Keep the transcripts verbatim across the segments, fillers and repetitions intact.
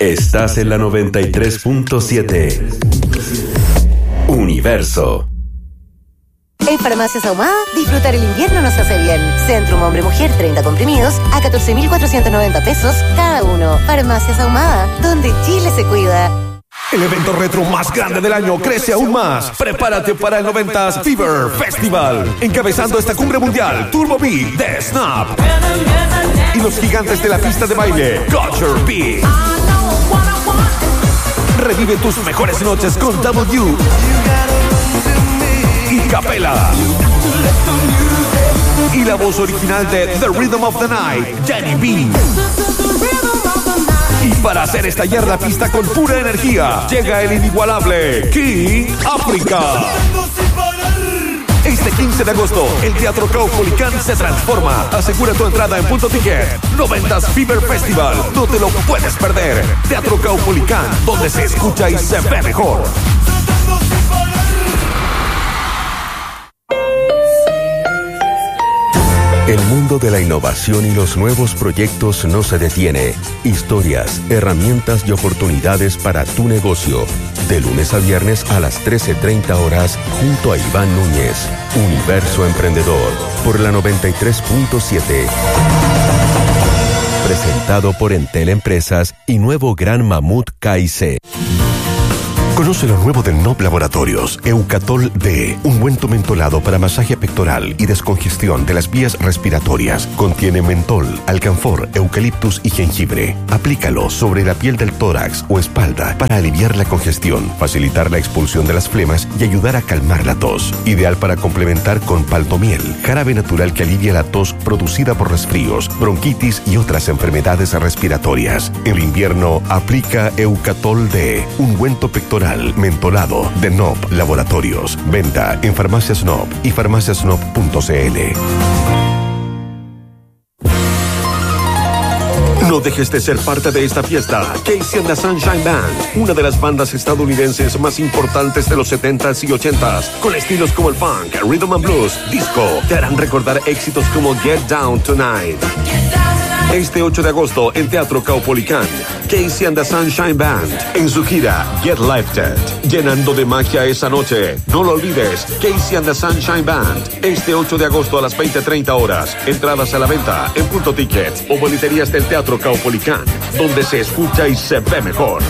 Estás en la noventa y tres punto siete. Universo. En Farmacias Ahumada, disfrutar el invierno nos hace bien. Centrum Hombre-Mujer, treinta comprimidos a catorce mil cuatrocientos noventa pesos cada uno. Farmacias Ahumada, donde Chile se cuida. El evento retro más grande del año crece aún más. Prepárate para el noventas Fever Festival. Encabezando esta cumbre mundial, Turbo Beat de Snap. Y los gigantes de la pista de baile, Culture Beat. Revive tus mejores noches con W y Capela. Y la voz original de The Rhythm of the Night, Jenny B. Y para hacer estallar la pista con pura energía, llega el inigualable King África. Este quince de agosto, el Teatro Caupolicán se transforma. Asegura tu entrada en Punto Ticket. noventas Fever Festival. No te lo puedes perder. Teatro Caupolicán, donde se escucha y se ve mejor. El mundo de la innovación y los nuevos proyectos no se detiene. Historias, herramientas y oportunidades para tu negocio. De lunes a viernes a las trece treinta horas, junto a Iván Núñez. Universo Emprendedor, por la noventa y tres punto siete. Presentado por Entel Empresas y nuevo Gran Mamut K I C. Conoce lo nuevo de N O P Laboratorios, Eucatol D, ungüento mentolado para masaje pectoral y descongestión de las vías respiratorias. Contiene mentol, alcanfor, eucaliptus y jengibre. Aplícalo sobre la piel del tórax o espalda para aliviar la congestión, facilitar la expulsión de las flemas y ayudar a calmar la tos. Ideal para complementar con paltomiel, jarabe natural que alivia la tos producida por resfríos, bronquitis y otras enfermedades respiratorias. En invierno, aplica Eucatol D, ungüento pectoral mentolado de N O P Laboratorios. Venta en Farmacias N O P y farmacias n o p punto c l. No dejes de ser parte de esta fiesta. Casey and the Sunshine Band, una de las bandas estadounidenses más importantes de los setentas y ochentas, con estilos como el funk, rhythm and blues, disco, te harán recordar éxitos como Get Down Tonight. Este ocho de agosto en Teatro Caupolicán, Casey and the Sunshine Band en su gira Get Lifted, llenando de magia esa noche. No lo olvides, Casey and the Sunshine Band, este ocho de agosto a las veinte treinta horas. Entradas a la venta en Punto Ticket o boleterías del Teatro Caupolicán, donde se escucha y se ve mejor.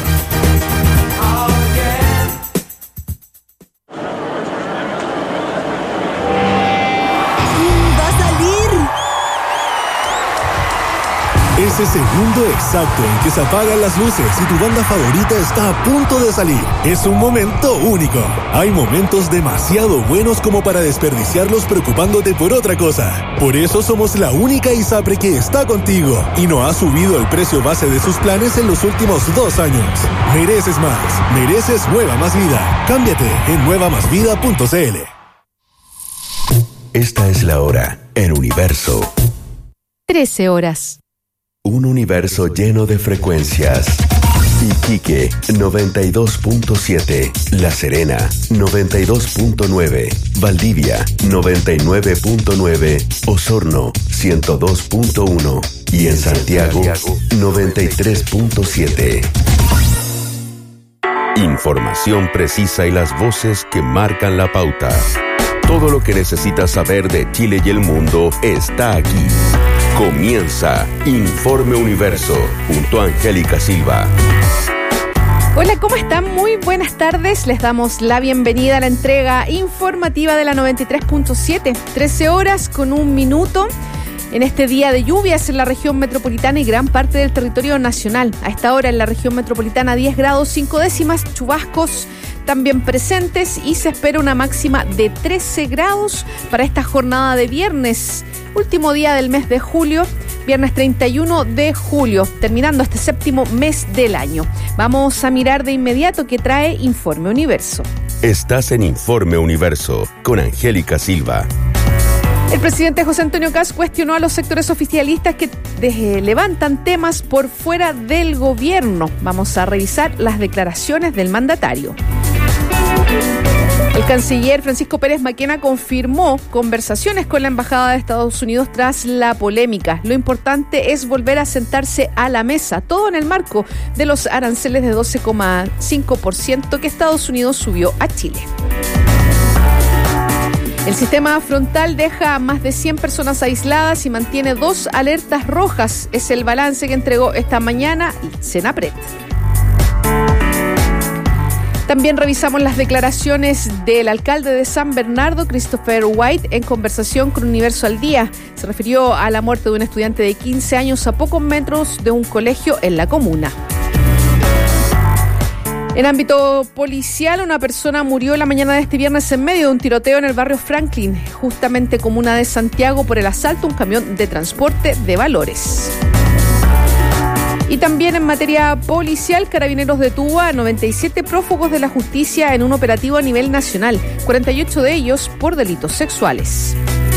Ese segundo exacto en que se apagan las luces y tu banda favorita está a punto de salir. Es un momento único. Hay momentos demasiado buenos como para desperdiciarlos preocupándote por otra cosa. Por eso somos la única ISAPRE que está contigo y no ha subido el precio base de sus planes en los últimos dos años. Mereces más. Mereces Nueva Más Vida. Cámbiate en nueva más vida punto c l. Esta es la hora en Universo. trece horas. Un universo lleno de frecuencias. Iquique, noventa y dos punto siete. La Serena, noventa y dos punto nueve. Valdivia, noventa y nueve punto nueve. Osorno, ciento dos punto uno. Y en Santiago, noventa y tres punto siete. Información precisa y las voces que marcan la pauta. Todo lo que necesitas saber de Chile y el mundo está aquí. Comienza Informe Universo, junto a Angélica Silva. Hola, ¿cómo están? Muy buenas tardes. Les damos la bienvenida a la entrega informativa de la noventa y tres punto siete. trece horas con un minuto. En este día de lluvias en la región metropolitana y gran parte del territorio nacional. A esta hora en la región metropolitana diez grados cinco décimas, chubascos también presentes y se espera una máxima de trece grados para esta jornada de viernes, último día del mes de julio, viernes treinta y uno de julio, terminando este séptimo mes del año. Vamos a mirar de inmediato qué trae Informe Universo. Estás en Informe Universo con Angélica Silva. El presidente José Antonio Kast cuestionó a los sectores oficialistas que de, levantan temas por fuera del gobierno. Vamos a revisar las declaraciones del mandatario. El El canciller Francisco Pérez Maquena confirmó conversaciones con la Embajada de Estados Unidos tras la polémica. Lo importante es volver a sentarse a la mesa, todo en el marco de los aranceles de doce coma cinco por ciento que Estados Unidos subió a Chile. El sistema frontal deja a más de cien personas aisladas y mantiene dos alertas rojas. Es el balance que entregó esta mañana Senapred. También revisamos las declaraciones del alcalde de San Bernardo, Christopher White, en conversación con Universo al Día. Se refirió a la muerte de un estudiante de quince años a pocos metros de un colegio en la comuna. En ámbito policial, una persona murió la mañana de este viernes en medio de un tiroteo en el barrio Franklin, justamente comuna de Santiago, por el asalto a un camión de transporte de valores. Y también en materia policial, Carabineros detuvo a noventa y siete prófugos de la justicia en un operativo a nivel nacional, cuarenta y ocho de ellos por delitos sexuales.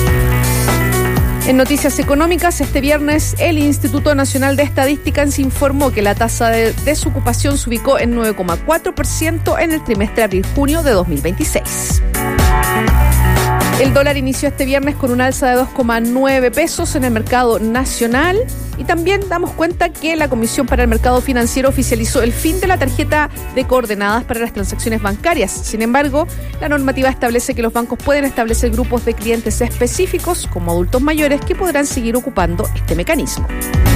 En noticias económicas, este viernes el Instituto Nacional de Estadística se informó que la tasa de desocupación se ubicó en nueve coma cuatro por ciento en el trimestre abril-junio de dos mil veintiséis. El dólar inició este viernes con un alza de dos coma nueve pesos en el mercado nacional. Y también damos cuenta que la Comisión para el Mercado Financiero oficializó el fin de la tarjeta de coordenadas para las transacciones bancarias. Sin embargo, la normativa establece que los bancos pueden establecer grupos de clientes específicos, como adultos mayores, que podrán seguir ocupando este mecanismo.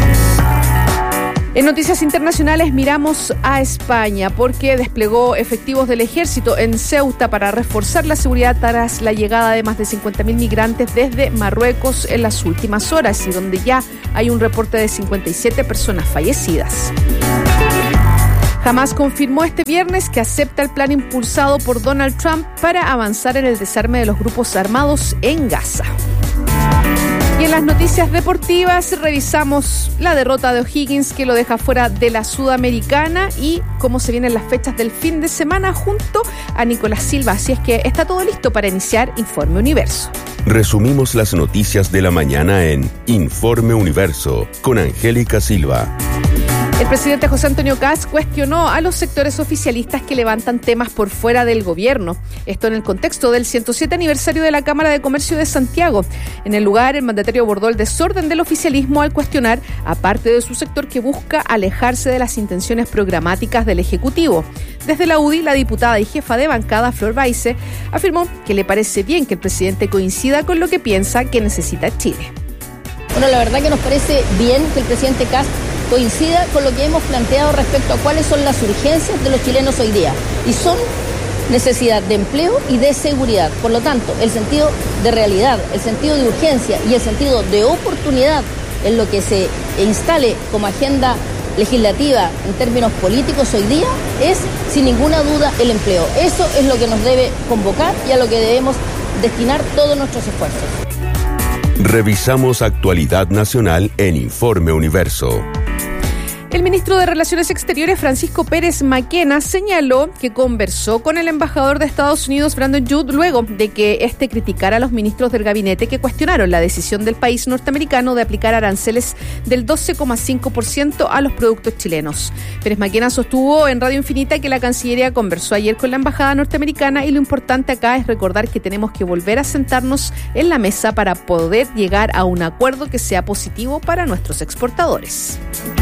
En noticias internacionales miramos a España porque desplegó efectivos del ejército en Ceuta para reforzar la seguridad tras la llegada de más de cincuenta mil migrantes desde Marruecos en las últimas horas y donde ya hay un reporte de cincuenta y siete personas fallecidas. Hamás confirmó este viernes que acepta el plan impulsado por Donald Trump para avanzar en el desarme de los grupos armados en Gaza. Y en las noticias deportivas revisamos la derrota de O'Higgins, que lo deja fuera de la Sudamericana, y cómo se vienen las fechas del fin de semana junto a Nicolás Silva. Así es que está todo listo para iniciar Informe Universo. Resumimos las noticias de la mañana en Informe Universo con Angélica Silva. El presidente José Antonio Kast cuestionó a los sectores oficialistas que levantan temas por fuera del gobierno. Esto en el contexto del ciento siete aniversario de la Cámara de Comercio de Santiago. En el lugar, el mandatario abordó el desorden del oficialismo al cuestionar a parte de su sector que busca alejarse de las intenciones programáticas del Ejecutivo. Desde la U D I, la diputada y jefa de bancada, Flor Baise, afirmó que le parece bien que el presidente coincida con lo que piensa que necesita Chile. Bueno, la verdad que nos parece bien que el presidente Kast coincida con lo que hemos planteado respecto a cuáles son las urgencias de los chilenos hoy día. Y son necesidad de empleo y de seguridad. Por lo tanto, el sentido de realidad, el sentido de urgencia y el sentido de oportunidad en lo que se instale como agenda legislativa en términos políticos hoy día es, sin ninguna duda, el empleo. Eso es lo que nos debe convocar y a lo que debemos destinar todos nuestros esfuerzos. Revisamos actualidad nacional en Informe Universo. El ministro de Relaciones Exteriores, Francisco Pérez Maquena, señaló que conversó con el embajador de Estados Unidos, Brandon Judd, luego de que éste criticara a los ministros del gabinete que cuestionaron la decisión del país norteamericano de aplicar aranceles del doce coma cinco por ciento a los productos chilenos. Pérez Maquena sostuvo en Radio Infinita que la Cancillería conversó ayer con la embajada norteamericana y lo importante acá es recordar que tenemos que volver a sentarnos en la mesa para poder llegar a un acuerdo que sea positivo para nuestros exportadores.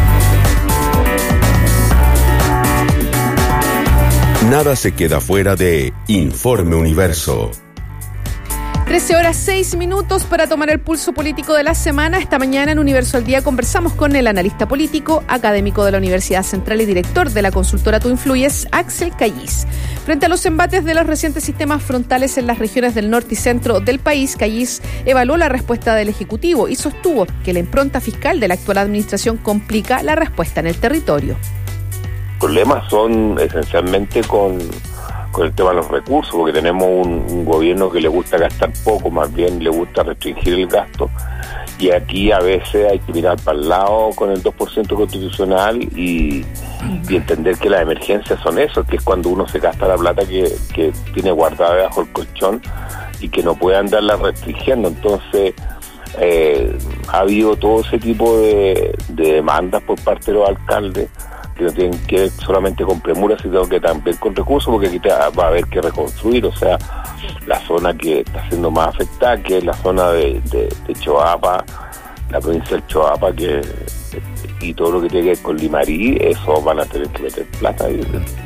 Nada se queda fuera de Informe Universo. trece horas seis minutos para tomar el pulso político de la semana. Esta mañana en Universo al Día conversamos con el analista político, académico de la Universidad Central y director de la consultora Tú Influyes, Axel Callis. Frente a los embates de los recientes sistemas frontales en las regiones del norte y centro del país, Callis evaluó la respuesta del Ejecutivo y sostuvo que la impronta fiscal de la actual administración complica la respuesta en el territorio. Los problemas son esencialmente con, con el tema de los recursos, porque tenemos un, un gobierno que le gusta gastar poco, más bien le gusta restringir el gasto, y aquí a veces hay que mirar para el lado con el dos por ciento constitucional y, y entender que las emergencias son eso, que es cuando uno se gasta la plata que, que tiene guardada debajo del colchón y que no puede andarla restringiendo. Entonces eh, ha habido todo ese tipo de, de demandas por parte de los alcaldes que no tienen que ver solamente con premura, sino que también con recursos, porque aquí te, va a haber que reconstruir, o sea, la zona que está siendo más afectada, que es la zona de, de, de Choapa, la provincia del Choapa, que y todo lo que tiene que ver con Limarí, eso van a tener que meter plata ahí.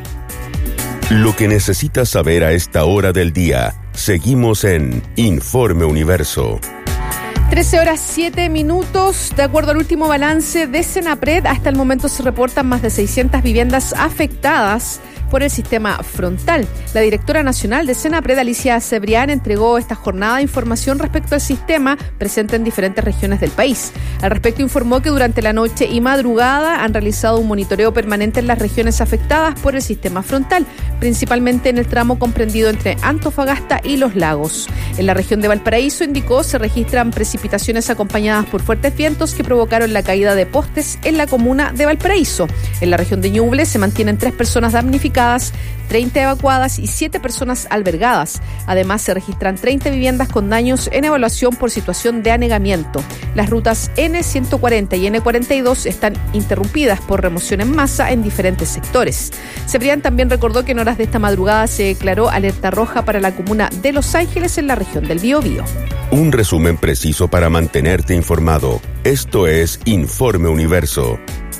Lo que necesitas saber a esta hora del día. Seguimos en Informe Universo. trece horas siete minutos. De acuerdo al último balance de Senapred, hasta el momento se reportan más de seiscientas viviendas afectadas por el sistema frontal. La directora nacional de Senapred, Alicia Cebrián, entregó esta jornada información respecto al sistema presente en diferentes regiones del país. Al respecto, informó que durante la noche y madrugada han realizado un monitoreo permanente en las regiones afectadas por el sistema frontal, principalmente en el tramo comprendido entre Antofagasta y Los Lagos. En la región de Valparaíso, indicó, se registran precipitaciones acompañadas por fuertes vientos que provocaron la caída de postes en la comuna de Valparaíso. En la región de Ñuble se mantienen tres personas damnificadas, treinta evacuadas y siete personas albergadas. Además, se registran treinta viviendas con daños en evaluación por situación de anegamiento. Las rutas ene ciento cuarenta y ene cuarenta y dos están interrumpidas por remoción en masa en diferentes sectores. Cebrián también recordó que en horas de esta madrugada se declaró alerta roja para la comuna de Los Ángeles en la región del Biobío. Un resumen preciso para mantenerte informado. Esto es Informe Universo.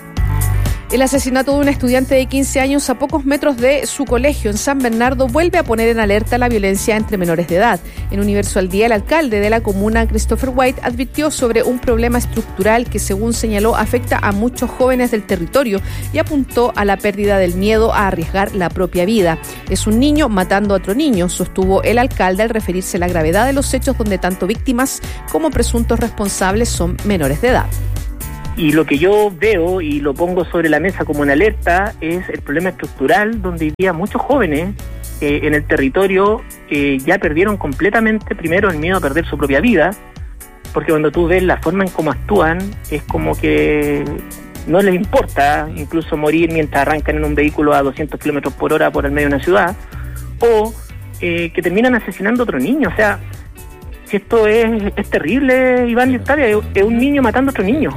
El asesinato de un estudiante de quince años a pocos metros de su colegio en San Bernardo vuelve a poner en alerta la violencia entre menores de edad. En Universo al Día, el alcalde de la comuna, Christopher White, advirtió sobre un problema estructural que, según señaló, afecta a muchos jóvenes del territorio y apuntó a la pérdida del miedo a arriesgar la propia vida. Es un niño matando a otro niño, sostuvo el alcalde al referirse a la gravedad de los hechos donde tanto víctimas como presuntos responsables son menores de edad. Y lo que yo veo y lo pongo sobre la mesa como una alerta es el problema estructural, donde hoy día muchos jóvenes eh, en el territorio eh, ya perdieron completamente, primero, el miedo a perder su propia vida, porque cuando tú ves la forma en cómo actúan, es como que no les importa incluso morir mientras arrancan en un vehículo a doscientos kilómetros por hora por el medio de una ciudad, o eh, que terminan asesinando a otro niño. O sea, si esto es, es terrible, Iván y Octavia, es, es un niño matando a otro niño.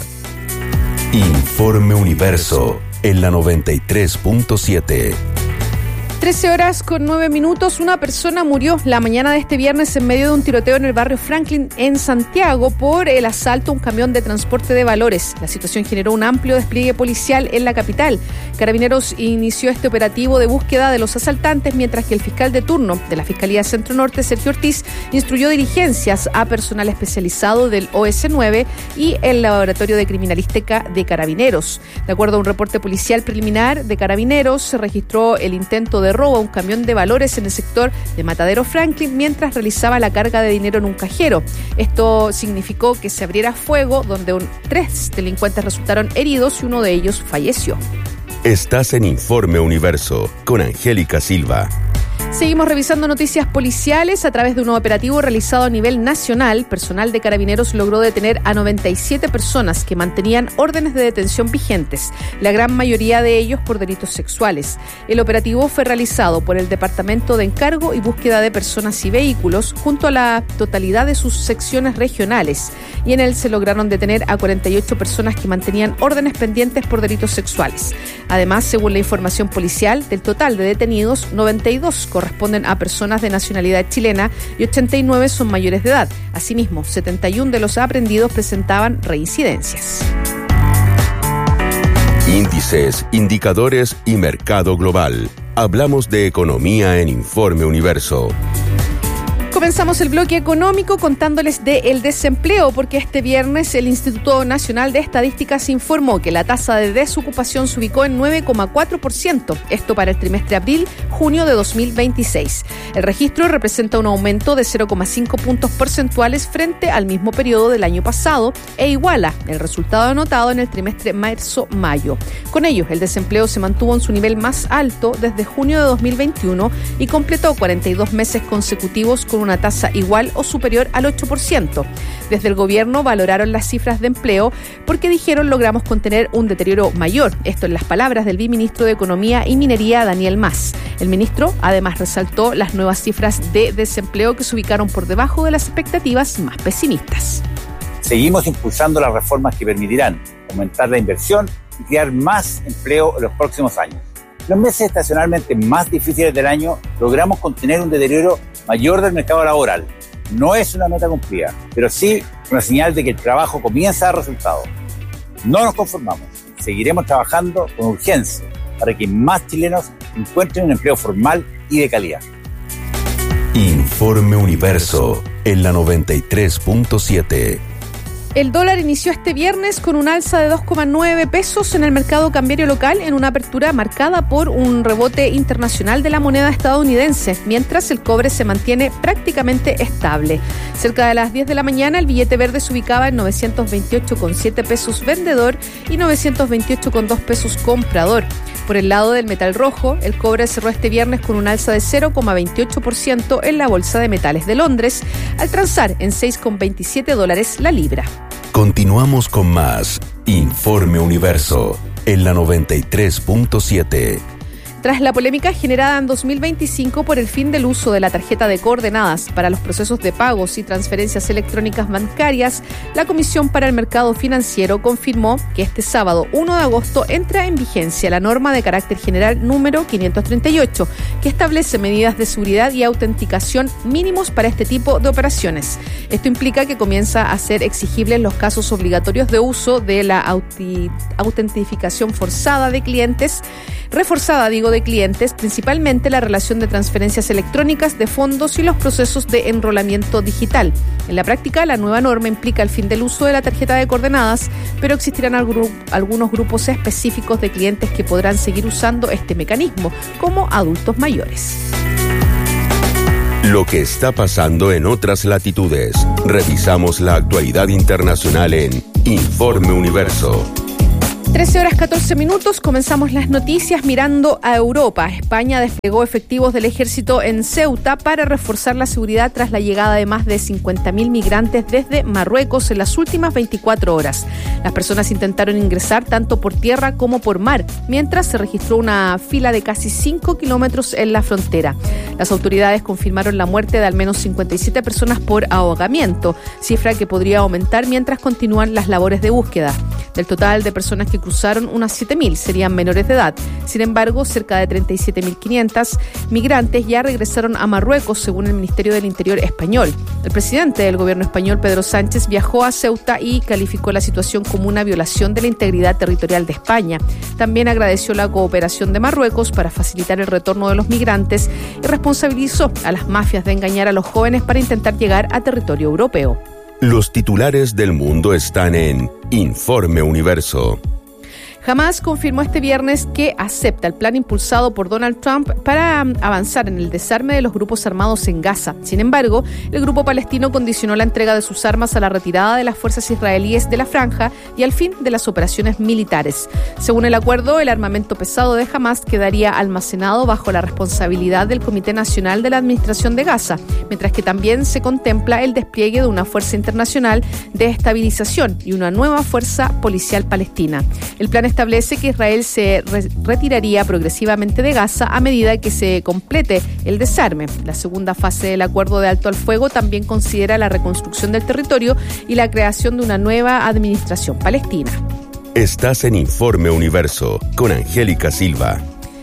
Informe Universo en la noventa y tres punto siete. trece horas con nueve minutos. Una persona murió la mañana de este viernes en medio de un tiroteo en el barrio Franklin, en Santiago, por el asalto a un camión de transporte de valores. La situación generó un amplio despliegue policial en la capital. Carabineros inició este operativo de búsqueda de los asaltantes, mientras que el fiscal de turno de la Fiscalía Centro Norte, Sergio Ortiz, instruyó diligencias a personal especializado del O S nueve y el Laboratorio de Criminalística de Carabineros. De acuerdo a un reporte policial preliminar de Carabineros, se registró el intento de robo a un camión de valores en el sector de Matadero Franklin mientras realizaba la carga de dinero en un cajero. Esto significó que se abriera fuego, donde un, tres delincuentes resultaron heridos y uno de ellos falleció. Estás en Informe Universo con Angélica Silva. Seguimos revisando noticias policiales. A través de un operativo realizado a nivel nacional, personal de Carabineros logró detener a noventa y siete personas que mantenían órdenes de detención vigentes, la gran mayoría de ellos por delitos sexuales. El operativo fue realizado por el Departamento de Encargo y Búsqueda de Personas y Vehículos junto a la totalidad de sus secciones regionales, y en él se lograron detener a cuarenta y ocho personas que mantenían órdenes pendientes por delitos sexuales. Además, según la información policial, del total de detenidos, noventa y dos corresponden a personas de nacionalidad chilena y ochenta y nueve son mayores de edad. Asimismo, setenta y uno de los aprehendidos presentaban reincidencias. Índices, indicadores y mercado global. Hablamos de economía en Informe Universo. Comenzamos el bloque económico contándoles del desempleo, porque este viernes el Instituto Nacional de Estadísticas informó que la tasa de desocupación se ubicó en nueve coma cuatro por ciento, esto para el trimestre abril-junio de dos mil veintiséis. El registro representa un aumento de cero coma cinco puntos porcentuales frente al mismo periodo del año pasado e iguala el resultado anotado en el trimestre marzo-mayo. Con ello, el desempleo se mantuvo en su nivel más alto desde junio de dos mil veintiuno y completó cuarenta y dos meses consecutivos con una tasa igual o superior al ocho por ciento. Desde el gobierno valoraron las cifras de empleo porque dijeron logramos contener un deterioro mayor. Esto en las palabras del viceministro de Economía y Minería, Daniel Mas. El ministro además resaltó las nuevas cifras de desempleo que se ubicaron por debajo de las expectativas más pesimistas. Seguimos impulsando las reformas que permitirán aumentar la inversión y crear más empleo en los próximos años. En los meses estacionalmente más difíciles del año logramos contener un deterioro mayor del mercado laboral. No es una meta cumplida, pero sí una señal de que el trabajo comienza a dar resultados. No nos conformamos, seguiremos trabajando con urgencia para que más chilenos encuentren un empleo formal y de calidad. Informe Universo en la noventa y tres punto siete. El dólar inició este viernes con un alza de dos coma nueve pesos en el mercado cambiario local en una apertura marcada por un rebote internacional de la moneda estadounidense, mientras el cobre se mantiene prácticamente estable. Cerca de las diez de la mañana el billete verde se ubicaba en novecientos veintiocho coma siete pesos vendedor y novecientos veintiocho coma dos pesos comprador. Por el lado del metal rojo, el cobre cerró este viernes con un alza de cero coma veintiocho por ciento en la Bolsa de Metales de Londres, al transar en seis coma veintisiete dólares la libra. Continuamos con más Informe Universo en la noventa y tres punto siete. Tras la polémica generada en dos mil veinticinco por el fin del uso de la tarjeta de coordenadas para los procesos de pagos y transferencias electrónicas bancarias, la Comisión para el Mercado Financiero confirmó que este sábado uno de agosto entra en vigencia la norma de carácter general número quinientos treinta y ocho, que establece medidas de seguridad y autenticación mínimos para este tipo de operaciones. Esto implica que comienza a ser exigibles los casos obligatorios de uso de la auti- autentificación forzada de clientes, reforzada, digo, de clientes, principalmente la relación de transferencias electrónicas de fondos y los procesos de enrolamiento digital. En la práctica, la nueva norma implica el fin del uso de la tarjeta de coordenadas, pero existirán algún, algunos grupos específicos de clientes que podrán seguir usando este mecanismo, como adultos mayores. Lo que está pasando en otras latitudes. Revisamos la actualidad internacional en Informe Universo. trece horas catorce minutos, comenzamos las noticias mirando a Europa. España desplegó efectivos del ejército en Ceuta para reforzar la seguridad tras la llegada de más de cincuenta mil migrantes desde Marruecos en las últimas veinticuatro horas. Las personas intentaron ingresar tanto por tierra como por mar, mientras se registró una fila de casi cinco kilómetros en la frontera. Las autoridades confirmaron la muerte de al menos cincuenta y siete personas por ahogamiento, cifra que podría aumentar mientras continúan las labores de búsqueda. Del total de personas que cruzaron, unas siete mil serían menores de edad. Sin embargo, cerca de treinta y siete mil quinientos migrantes ya regresaron a Marruecos, según el Ministerio del Interior español. El presidente del gobierno español, Pedro Sánchez, viajó a Ceuta y calificó la situación como una violación de la integridad territorial de España. También agradeció la cooperación de Marruecos para facilitar el retorno de los migrantes y responsabilizó a las mafias de engañar a los jóvenes para intentar llegar a territorio europeo. Los titulares del mundo están en Informe Universo. Hamás confirmó este viernes que acepta el plan impulsado por Donald Trump para avanzar en el desarme de los grupos armados en Gaza. Sin embargo, el grupo palestino condicionó la entrega de sus armas a la retirada de las fuerzas israelíes de la franja y al fin de las operaciones militares. Según el acuerdo, el armamento pesado de Hamás quedaría almacenado bajo la responsabilidad del Comité Nacional de la Administración de Gaza, mientras que también se contempla el despliegue de una fuerza internacional de estabilización y una nueva fuerza policial palestina. El plan establece que Israel se re- retiraría progresivamente de Gaza a medida que se complete el desarme. La segunda fase del acuerdo de alto al fuego también considera la reconstrucción del territorio y la creación de una nueva administración palestina. Estás en Informe Universo con Angélica Silva.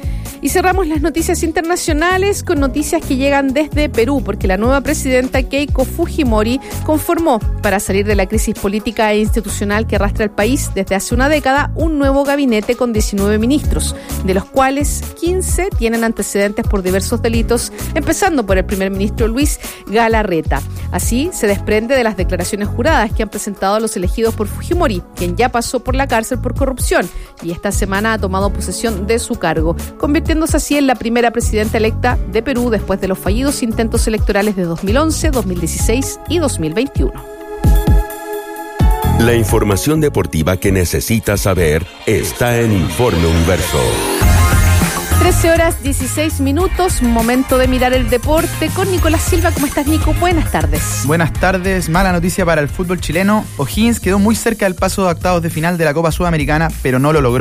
Y cerramos las noticias internacionales con noticias que llegan desde Perú, porque la nueva presidenta Keiko Fujimori conformó, para salir de la crisis política e institucional que arrastra el país desde hace una década, un nuevo gabinete con diecinueve ministros, de los cuales quince tienen antecedentes por diversos delitos, empezando por el primer ministro Luis Galarreta. Así se desprende de las declaraciones juradas que han presentado los elegidos por Fujimori, quien ya pasó por la cárcel por corrupción y esta semana ha tomado posesión de su cargo, convirtiéndose así en la primera presidenta electa de Perú después de los fallidos intentos electorales de dos mil once, dos mil dieciséis y dos mil veintiuno. La información deportiva que necesitas saber está en Informe Universo. trece horas dieciséis minutos, momento de mirar el deporte con Nicolás Silva. ¿Cómo estás, Nico? Buenas tardes. Buenas tardes. Mala noticia para el fútbol chileno. O'Higgins quedó muy cerca del paso de octavos de final de la Copa Sudamericana, pero no lo logró.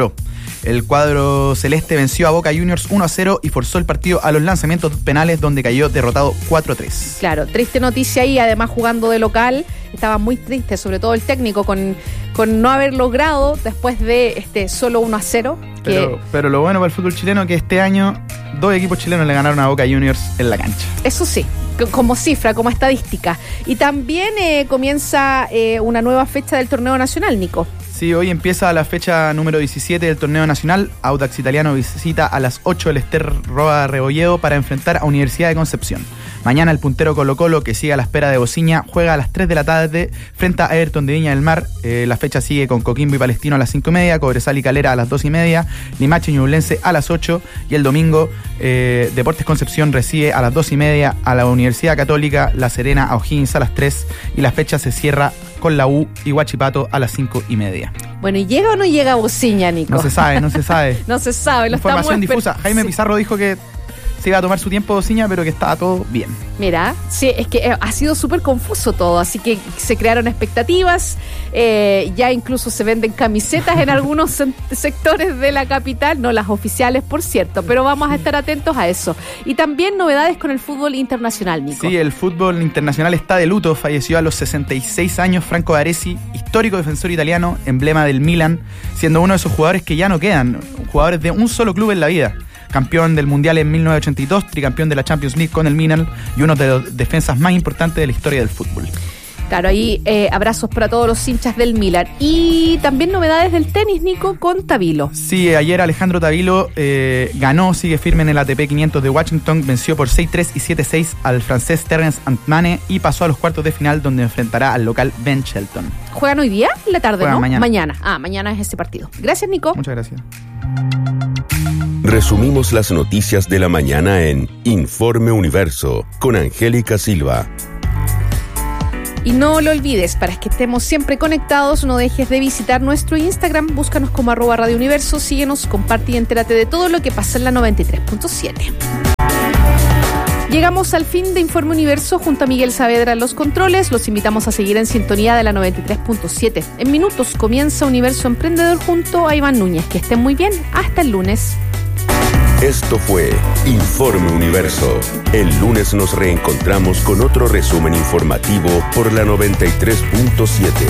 El cuadro celeste venció a Boca Juniors uno a cero y forzó el partido a los lanzamientos penales, donde cayó derrotado cuatro a tres. Claro, triste noticia ahí, además jugando de local, estaba muy triste, sobre todo el técnico, con, con no haber logrado después de este solo uno a cero. Que... Pero, pero lo bueno para el fútbol chileno es que este año dos equipos chilenos le ganaron a Boca Juniors en la cancha. Eso sí, como cifra, como estadística. Y también eh, comienza eh, una nueva fecha del torneo nacional, Nico. Sí, hoy empieza la fecha número diecisiete del torneo nacional. Audax Italiano visita a las ocho el Ester Roa Rebolledo para enfrentar a Universidad de Concepción. Mañana el puntero Colo Colo, que sigue a la espera de Bociña, juega a las tres de la tarde frente a Everton de Viña del Mar. Eh, la fecha sigue con Coquimbo y Palestino a las cinco y media, Cobresal y Calera a las dos y media, Limache y Ñublense a las ocho, y el domingo eh, Deportes Concepción recibe a las dos y media a la Universidad Católica, La Serena a O'Higgins a las tres, y la fecha se cierra con la U y Huachipato a las cinco y media. Bueno, ¿y llega o no llega Bociña, Nico? No se sabe, no se sabe. No se sabe, lo Información estamos difusa. Jaime Pizarro dijo que se iba a tomar su tiempo Bociña, pero que estaba todo bien. Mira, sí, es que ha sido súper confuso todo, así que se crearon expectativas, eh, ya incluso se venden camisetas en algunos sectores de la capital, no las oficiales, por cierto, pero vamos a estar atentos a eso. Y también novedades con el fútbol internacional, Nico. Sí, el fútbol internacional está de luto. Falleció a los sesenta y seis años Franco Baresi, histórico defensor italiano, emblema del Milan, siendo uno de esos jugadores que ya no quedan, jugadores de un solo club en la vida. Campeón del Mundial en mil novecientos ochenta y dos, tricampeón de la Champions League con el Milan y uno de los defensas más importantes de la historia del fútbol. Claro, ahí eh, abrazos para todos los hinchas del Milan. Y también novedades del tenis, Nico, con Tabilo. Sí, ayer Alejandro Tabilo eh, ganó, sigue firme en el A T P quinientos de Washington, venció por seis tres y siete seis al francés Terence Antmane y pasó a los cuartos de final, donde enfrentará al local Ben Shelton. ¿Juegan hoy día? En la tarde, Juegan ¿no? mañana. Mañana. Ah, mañana es ese partido. Gracias, Nico. Muchas gracias. Resumimos las noticias de la mañana en Informe Universo con Angélica Silva. Y no lo olvides, para que estemos siempre conectados, no dejes de visitar nuestro Instagram, búscanos como arroba Radio Universo, síguenos, comparte y entérate de todo lo que pasa en la noventa y tres punto siete. Llegamos al fin de Informe Universo junto a Miguel Saavedra en los controles. Los invitamos a seguir en sintonía de la noventa y tres punto siete. En minutos comienza Universo Emprendedor junto a Iván Núñez. Que estén muy bien. Hasta el lunes. Esto fue Informe Universo. El lunes nos reencontramos con otro resumen informativo por la noventa y tres punto siete.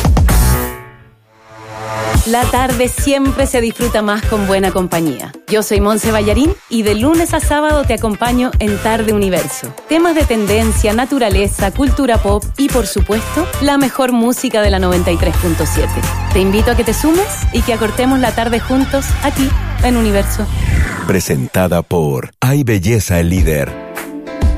La tarde siempre se disfruta más con buena compañía. Yo soy Monse Ballarín y de lunes a sábado te acompaño en Tarde Universo. Temas de tendencia, naturaleza, cultura pop y, por supuesto, la mejor música de la noventa y tres punto siete. Te invito a que te sumes y que acortemos la tarde juntos aquí en Universo. Presentada por Hay Belleza el Líder.